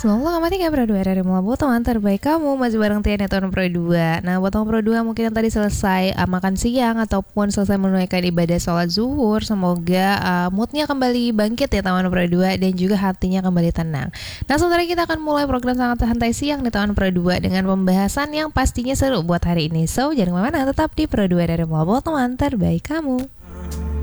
Selamat tinggal Pro 2 dari Melabu, teman terbaik kamu. Masih bareng Tian tahun Pro 2. Nah, buat teman Pro 2 mungkin yang tadi selesai makan siang ataupun selesai menunaikan ibadah sholat zuhur, semoga moodnya kembali bangkit ya teman Pro 2 dan juga hatinya kembali tenang. Nah, sementara kita akan mulai program sangat santai siang di teman Pro 2 dengan pembahasan yang pastinya seru buat hari ini. So, jangan kemana-mana, tetap di Pro 2 dari Melabu, teman terbaik kamu.